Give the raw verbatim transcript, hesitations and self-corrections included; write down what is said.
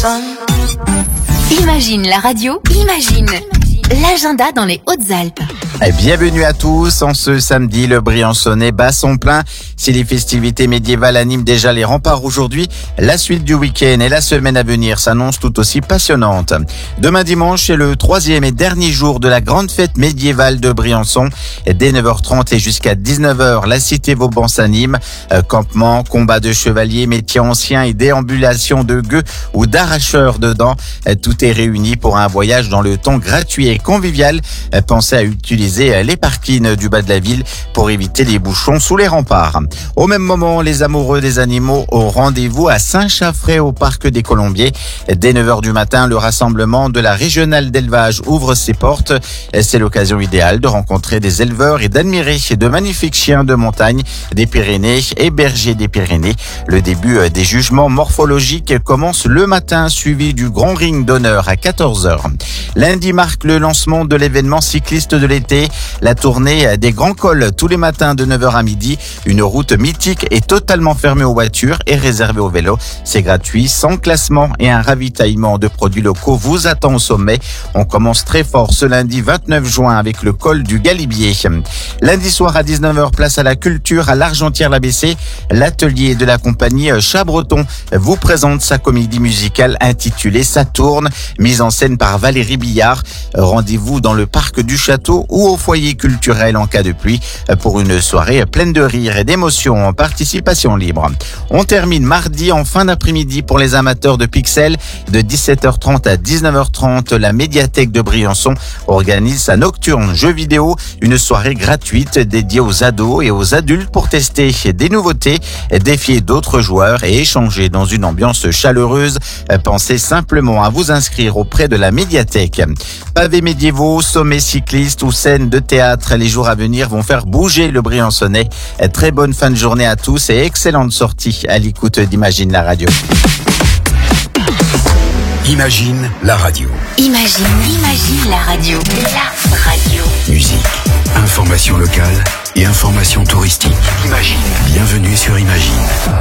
Imagine la radio, imagine l'agenda dans les Hautes-Alpes. Bienvenue à tous. En ce samedi, le Briançonnais bat son plein. Si les festivités médiévales animent déjà les remparts aujourd'hui, la suite du week-end et la semaine à venir s'annoncent tout aussi passionnantes. Demain dimanche, c'est le troisième et dernier jour de la grande fête médiévale de Briançon. Dès neuf heures trente et jusqu'à dix-neuf heures, la cité Vauban s'anime. Campement, combat de chevaliers, métiers anciens et déambulation de gueux ou d'arracheurs dedans. Tout est réuni pour un voyage dans le temps gratuit et convivial. Pensez à utiliser les parkings du bas de la ville pour éviter les bouchons sous les remparts. Au même moment, les amoureux des animaux ont rendez-vous à Saint-Chaffray au parc des Colombiers. Dès neuf heures du matin, le rassemblement de la régionale d'élevage ouvre ses portes. C'est l'occasion idéale de rencontrer des éleveurs et d'admirer de magnifiques chiens de montagne des Pyrénées et bergers des Pyrénées. Le début des jugements morphologiques commence le matin, suivi du grand ring d'honneur à quatorze heures. Lundi marque le lancement de l'événement cycliste de l'été, la tournée des Grands Cols tous les matins de neuf heures à midi. Une route mythique est totalement fermée aux voitures et réservée aux vélos. C'est gratuit, sans classement et un ravitaillement de produits locaux vous attend au sommet. On commence très fort ce lundi vingt-neuf juin avec le col du Galibier. Lundi soir à dix-neuf heures, place à la culture à l'Argentière-l'A B C. L'atelier de la compagnie Chat-Breton vous présente sa comédie musicale intitulée Ça tourne, mise en scène par Valérie Billard. Rendez-vous dans le parc du château ou au foyer culturel en cas de pluie pour une soirée pleine de rire et d'émotions en participation libre. On termine mardi en fin d'après-midi pour les amateurs de pixels. De dix-sept heures trente à dix-neuf heures trente, la médiathèque de Briançon organise sa nocturne jeux vidéo, une soirée gratuite dédiée aux ados et aux adultes pour tester des nouveautés, défier d'autres joueurs et échanger dans une ambiance chaleureuse. Pensez simplement à vous inscrire auprès de la médiathèque. Pavés médiévaux, sommets cyclistes ou scènes de théâtre, les jours à venir vont faire bouger le Briançonnais. Très bonne fin de journée à tous et excellente sortie à l'écoute d'Imagine la radio. Imagine la radio. Imagine, imagine la radio. La radio. Musique, information locale et information touristique. Imagine. Bienvenue sur Imagine.